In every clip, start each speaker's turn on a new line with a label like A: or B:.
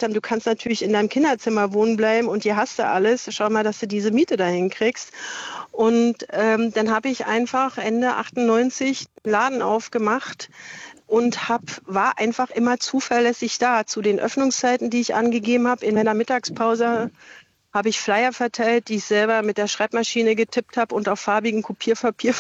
A: gesagt haben, du kannst natürlich in deinem Kinderzimmer wohnen bleiben und hier hast du alles. Schau mal, dass du diese Miete dahin kriegst. Und dann habe ich einfach Ende 98 einen Laden aufgemacht und war einfach immer zuverlässig da. Zu den Öffnungszeiten, die ich angegeben habe, in meiner Mittagspause habe ich Flyer verteilt, die ich selber mit der Schreibmaschine getippt habe und auf farbigen Kopierpapier.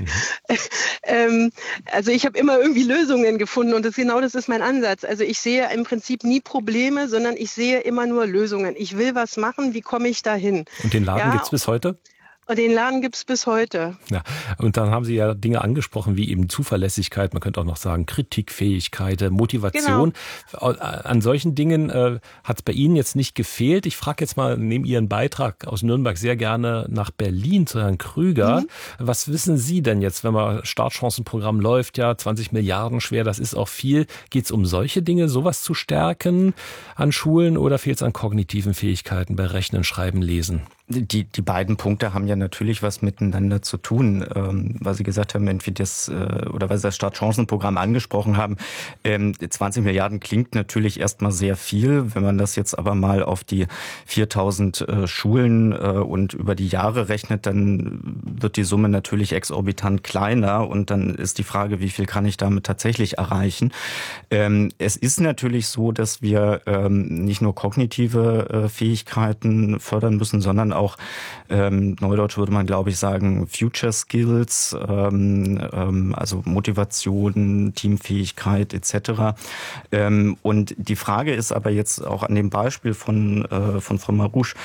A: Also ich habe immer irgendwie Lösungen gefunden und das ist mein Ansatz. Also ich sehe im Prinzip nie Probleme, sondern ich sehe immer nur Lösungen. Ich will was machen, wie komme ich dahin?
B: Und den Laden gibt's bis heute?
A: Und den Laden gibt's bis heute.
B: Ja, und dann haben Sie ja Dinge angesprochen, wie eben Zuverlässigkeit, man könnte auch noch sagen Kritikfähigkeit, Motivation. Genau. An solchen Dingen hat es bei Ihnen jetzt nicht gefehlt. Ich frage jetzt mal, nehme Ihren Beitrag aus Nürnberg sehr gerne nach Berlin zu Herrn Krüger. Was wissen Sie denn jetzt, wenn man Startchancenprogramm läuft, ja 20 Milliarden schwer, das ist auch viel. Geht es um solche Dinge, sowas zu stärken an Schulen oder fehlt es an kognitiven Fähigkeiten bei Rechnen, Schreiben, Lesen?
C: Die beiden Punkte haben ja natürlich was miteinander zu tun, weil Sie gesagt haben, weil Sie das Startchancenprogramm angesprochen haben. 20 Milliarden klingt natürlich erstmal sehr viel. Wenn man das jetzt aber mal auf die 4000 Schulen und über die Jahre rechnet, dann wird die Summe natürlich exorbitant kleiner und dann ist die Frage, wie viel kann ich damit tatsächlich erreichen? Es ist natürlich so, dass wir nicht nur kognitive Fähigkeiten fördern müssen, sondern auch, neudeutsch würde man, glaube ich, sagen, Future Skills, also Motivation, Teamfähigkeit etc. Und die Frage ist aber jetzt auch an dem Beispiel von Frau Marouche,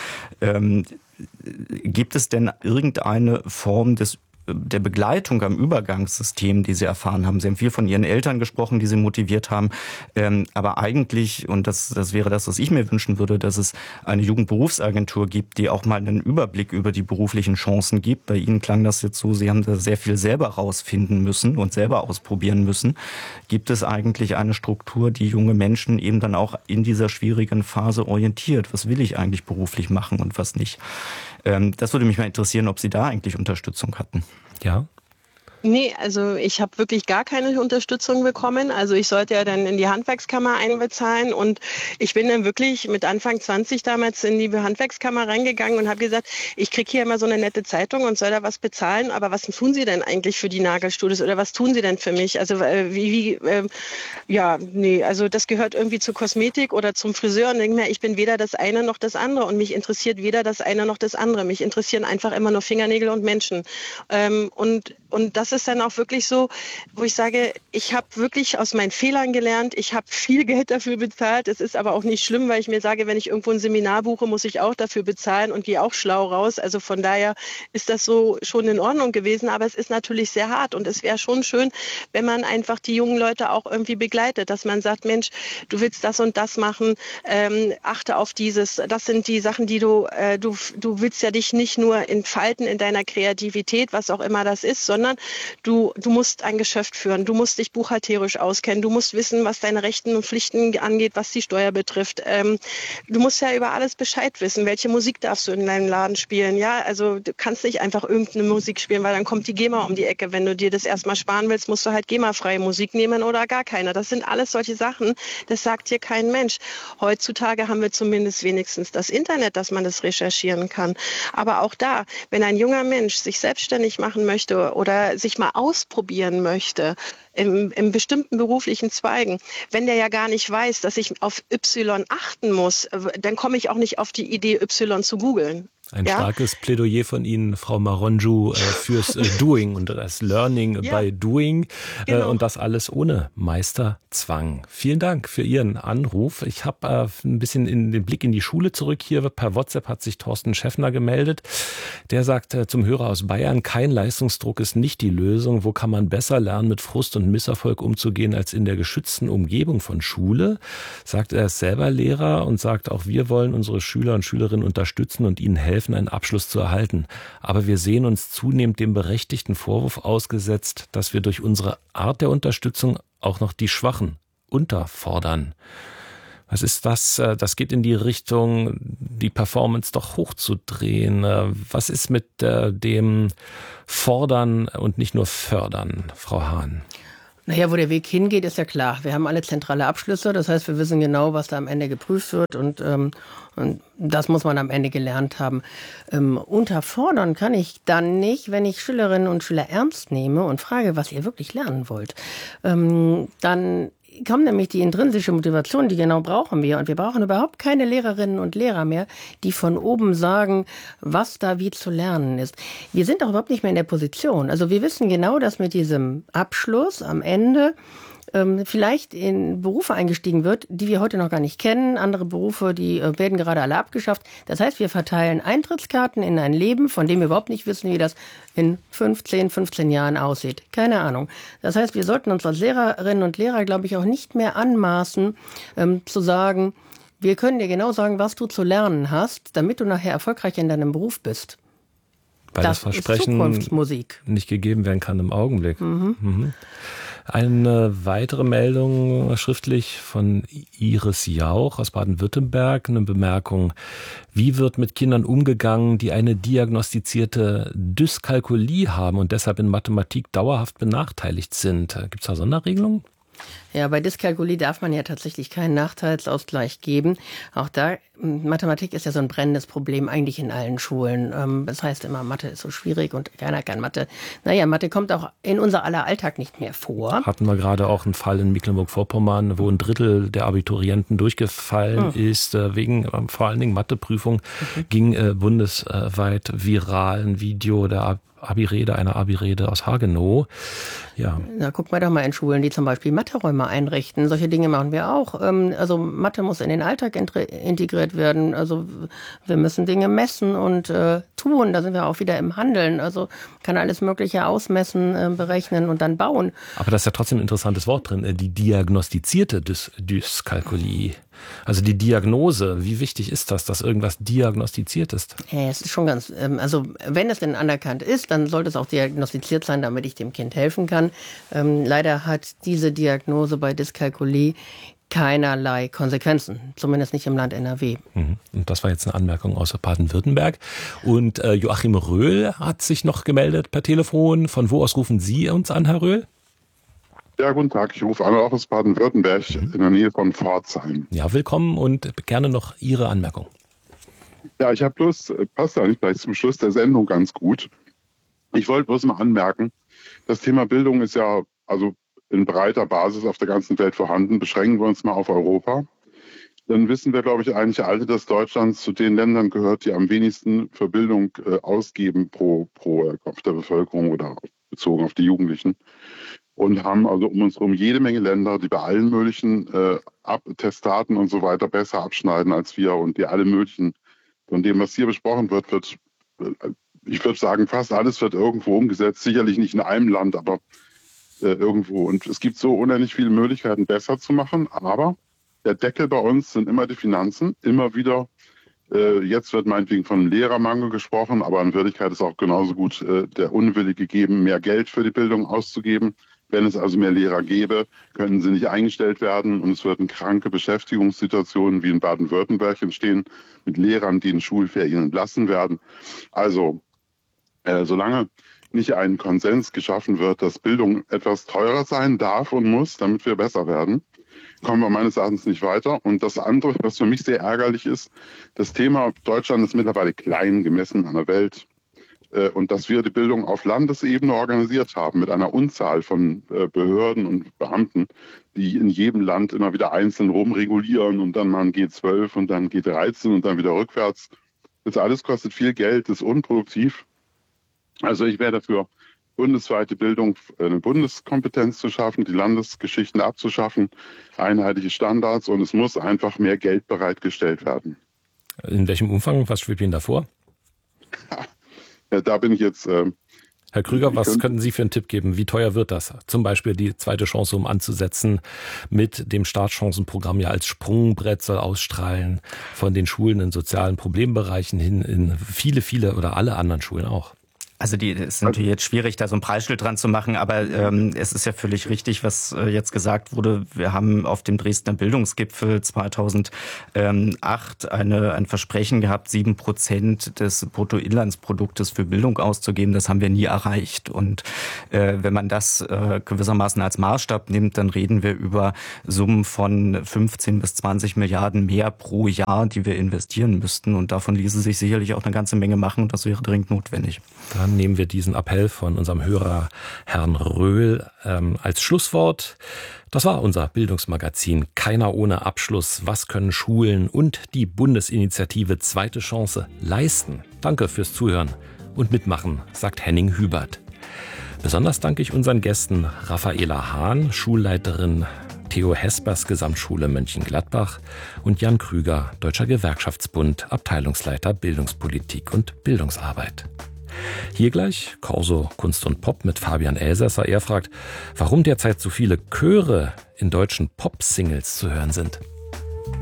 C: gibt es denn irgendeine Form der Begleitung am Übergangssystem, die Sie erfahren haben? Sie haben viel von Ihren Eltern gesprochen, die Sie motiviert haben. Aber eigentlich, und das wäre das, was ich mir wünschen würde, dass es eine Jugendberufsagentur gibt, die auch mal einen Überblick über die beruflichen Chancen gibt. Bei Ihnen klang das jetzt so, Sie haben da sehr viel selber rausfinden müssen und selber ausprobieren müssen. Gibt es eigentlich eine Struktur, die junge Menschen eben dann auch in dieser schwierigen Phase orientiert? Was will ich eigentlich beruflich machen und was nicht? Das würde mich mal interessieren, ob Sie da eigentlich Unterstützung hatten.
B: Ja.
A: Nee, also ich habe wirklich gar keine Unterstützung bekommen. Also ich sollte ja dann in die Handwerkskammer einbezahlen und ich bin dann wirklich mit Anfang 20 damals in die Handwerkskammer reingegangen und habe gesagt, ich kriege hier immer so eine nette Zeitung und soll da was bezahlen, aber was tun Sie denn eigentlich für die Nagelstudios oder was tun Sie denn für mich? Also also das gehört irgendwie zur Kosmetik oder zum Friseur und denke mir, ich bin weder das eine noch das andere und mich interessiert weder das eine noch das andere. Mich interessieren einfach immer nur Fingernägel und Menschen. Und das ist dann auch wirklich so, wo ich sage, ich habe wirklich aus meinen Fehlern gelernt. Ich habe viel Geld dafür bezahlt. Es ist aber auch nicht schlimm, weil ich mir sage, wenn ich irgendwo ein Seminar buche, muss ich auch dafür bezahlen und gehe auch schlau raus. Also von daher ist das so schon in Ordnung gewesen. Aber es ist natürlich sehr hart und es wäre schon schön, wenn man einfach die jungen Leute auch irgendwie begleitet, dass man sagt, Mensch, du willst das und das machen, achte auf dieses. Das sind die Sachen, die du willst ja dich nicht nur entfalten in deiner Kreativität, was auch immer das ist, sondern du musst ein Geschäft führen, du musst dich buchhalterisch auskennen, du musst wissen, was deine Rechten und Pflichten angeht, was die Steuer betrifft. Du musst ja über alles Bescheid wissen, welche Musik darfst du in deinem Laden spielen. Ja, also du kannst nicht einfach irgendeine Musik spielen, weil dann kommt die GEMA um die Ecke. Wenn du dir das erstmal sparen willst, musst du halt GEMA-freie Musik nehmen oder gar keine. Das sind alles solche Sachen, das sagt dir kein Mensch. Heutzutage haben wir zumindest wenigstens das Internet, dass man das recherchieren kann. Aber auch da, wenn ein junger Mensch sich selbstständig machen möchte oder sich mal ausprobieren möchte in bestimmten beruflichen Zweigen, wenn der ja gar nicht weiß, dass ich auf Y achten muss, dann komme ich auch nicht auf die Idee, Y zu googeln.
B: Ein starkes Plädoyer von Ihnen, Frau Maronju, fürs Doing und das Learning by Doing und das alles ohne Meisterzwang. Vielen Dank für Ihren Anruf. Ich habe ein bisschen den Blick in die Schule zurück. Hier per WhatsApp hat sich Thorsten Schäffner gemeldet. Der sagt zum Hörer aus Bayern, kein Leistungsdruck ist nicht die Lösung. Wo kann man besser lernen, mit Frust und Misserfolg umzugehen, als in der geschützten Umgebung von Schule? Sagt er, ist selber Lehrer und sagt auch, wir wollen unsere Schüler und Schülerinnen unterstützen und ihnen helfen, einen Abschluss zu erhalten. Aber wir sehen uns zunehmend dem berechtigten Vorwurf ausgesetzt, dass wir durch unsere Art der Unterstützung auch noch die Schwachen unterfordern. Was ist das? Das geht in die Richtung, die Performance doch hochzudrehen. Was ist mit dem Fordern und nicht nur Fördern, Frau Hahn?
D: Naja, wo der Weg hingeht, ist ja klar. Wir haben alle zentrale Abschlüsse, das heißt, wir wissen genau, was da am Ende geprüft wird und das muss man am Ende gelernt haben. Unterfordern kann ich dann nicht, wenn ich Schülerinnen und Schüler ernst nehme und frage, was ihr wirklich lernen wollt. Dann kommt nämlich die intrinsische Motivation, die genau brauchen wir. Und wir brauchen überhaupt keine Lehrerinnen und Lehrer mehr, die von oben sagen, was da wie zu lernen ist. Wir sind auch überhaupt nicht mehr in der Position. Also wir wissen genau, dass mit diesem Abschluss am Ende vielleicht in Berufe eingestiegen wird, die wir heute noch gar nicht kennen. Andere Berufe, die werden gerade alle abgeschafft. Das heißt, wir verteilen Eintrittskarten in ein Leben, von dem wir überhaupt nicht wissen, wie das in 15 Jahren aussieht. Keine Ahnung. Das heißt, wir sollten uns als Lehrerinnen und Lehrer, glaube ich, auch nicht mehr anmaßen, zu sagen, wir können dir genau sagen, was du zu lernen hast, damit du nachher erfolgreich in deinem Beruf bist.
B: Weil das Versprechen nicht gegeben werden kann im Augenblick. Eine weitere Meldung schriftlich von Iris Jauch aus Baden-Württemberg, eine Bemerkung. Wie wird mit Kindern umgegangen, die eine diagnostizierte Dyskalkulie haben und deshalb in Mathematik dauerhaft benachteiligt sind? Gibt es da Sonderregelungen?
D: Ja, bei Dyskalkulie darf man ja tatsächlich keinen Nachteilsausgleich geben. Auch da, Mathematik ist ja so ein brennendes Problem eigentlich in allen Schulen. Das heißt immer, Mathe ist so schwierig und keiner kann Mathe. Naja, Mathe kommt auch in unser aller Alltag nicht mehr vor.
B: Hatten wir gerade auch einen Fall in Mecklenburg-Vorpommern, wo 1/3 der Abiturienten durchgefallen ist, wegen vor allen Dingen Matheprüfung, ging bundesweit viral ein Video der einer Abi-Rede aus Hagenow. Ja.
D: Na, guck mal doch mal in Schulen, die zum Beispiel Mathe-Räume einrichten. Solche Dinge machen wir auch. Also Mathe muss in den Alltag integriert werden. Also wir müssen Dinge messen und tun. Da sind wir auch wieder im Handeln. Also kann alles Mögliche ausmessen, berechnen und dann bauen.
B: Aber da ist ja trotzdem ein interessantes Wort drin. Die diagnostizierte Dyskalkulie. Also die Diagnose, wie wichtig ist das, dass irgendwas diagnostiziert ist?
D: Ja, es ist schon ganz, also wenn es denn anerkannt ist, dann sollte es auch diagnostiziert sein, damit ich dem Kind helfen kann. Leider hat diese Diagnose bei Dyskalkulie keinerlei Konsequenzen, zumindest nicht im Land NRW.
B: Und das war jetzt eine Anmerkung aus Baden-Württemberg. Und Joachim Röhl hat sich noch gemeldet per Telefon. Von wo aus rufen Sie uns an, Herr Röhl?
E: Ja, guten Tag. Ich rufe an aus Baden-Württemberg in der Nähe von Pforzheim.
B: Ja, willkommen und gerne noch Ihre Anmerkung.
E: Ja, ich habe bloß, passt eigentlich gleich zum Schluss der Sendung ganz gut. Ich wollte bloß mal anmerken, das Thema Bildung ist ja also in breiter Basis auf der ganzen Welt vorhanden. Beschränken wir uns mal auf Europa. Dann wissen wir, glaube ich, eigentlich alle, dass Deutschland zu den Ländern gehört, die am wenigsten für Bildung ausgeben pro Kopf der Bevölkerung oder bezogen auf die Jugendlichen. Und haben also um uns herum jede Menge Länder, die bei allen möglichen Testaten und so weiter besser abschneiden als wir und die alle möglichen, von dem, was hier besprochen wird, ich würde sagen, fast alles wird irgendwo umgesetzt. Sicherlich nicht in einem Land, aber irgendwo. Und es gibt so unendlich viele Möglichkeiten, besser zu machen. Aber der Deckel bei uns sind immer die Finanzen. Immer wieder, jetzt wird meinetwegen von einem Lehrermangel gesprochen, aber in Wirklichkeit ist auch genauso gut der Unwille gegeben, mehr Geld für die Bildung auszugeben. Wenn es also mehr Lehrer gäbe, können sie nicht eingestellt werden und es würden kranke Beschäftigungssituationen wie in Baden-Württemberg entstehen mit Lehrern, die in Schulferien entlassen werden. Also solange nicht ein Konsens geschaffen wird, dass Bildung etwas teurer sein darf und muss, damit wir besser werden, kommen wir meines Erachtens nicht weiter. Und das andere, was für mich sehr ärgerlich ist, das Thema Deutschland ist mittlerweile klein gemessen an der Welt. Und dass wir die Bildung auf Landesebene organisiert haben mit einer Unzahl von Behörden und Beamten, die in jedem Land immer wieder einzeln rumregulieren und dann mal ein G12 und dann G13 und dann wieder rückwärts. Das alles kostet viel Geld, ist unproduktiv. Also ich wäre dafür, bundesweite Bildung, eine Bundeskompetenz zu schaffen, die Landesgeschichten abzuschaffen, einheitliche Standards und es muss einfach mehr Geld bereitgestellt werden.
B: In welchem Umfang? Was schwebt Ihnen da vor?
E: Ja, da bin ich jetzt...
B: Herr Krüger, was könnten Sie für einen Tipp geben? Wie teuer wird das? Zum Beispiel die zweite Chance, um anzusetzen, mit dem Startchancenprogramm ja als Sprungbrett soll ausstrahlen von den Schulen in sozialen Problembereichen hin in viele oder alle anderen Schulen auch.
C: Also es ist natürlich jetzt schwierig, da so ein Preisschild dran zu machen, aber es ist ja völlig richtig, was jetzt gesagt wurde. Wir haben auf dem Dresdner Bildungsgipfel 2008 ein Versprechen gehabt, 7% des Bruttoinlandsproduktes für Bildung auszugeben. Das haben wir nie erreicht. Und wenn man das gewissermaßen als Maßstab nimmt, dann reden wir über Summen von 15 bis 20 Milliarden mehr pro Jahr, die wir investieren müssten. Und davon ließe sich sicherlich auch eine ganze Menge machen und das wäre dringend notwendig.
B: Dann nehmen wir diesen Appell von unserem Hörer Herrn Röhl als Schlusswort. Das war unser Bildungsmagazin Keiner ohne Abschluss. Was können Schulen und die Bundesinitiative Zweite Chance leisten? Danke fürs Zuhören und Mitmachen, sagt Henning Hubert. Besonders danke ich unseren Gästen Raffaela Hahn, Schulleiterin Theo Hespers Gesamtschule Mönchengladbach und Jan Krüger, Deutscher Gewerkschaftsbund, Abteilungsleiter Bildungspolitik und Bildungsarbeit. Hier gleich Corso Kunst und Pop mit Fabian Elsässer. Er fragt, warum derzeit so viele Chöre in deutschen Pop-Singles zu hören sind.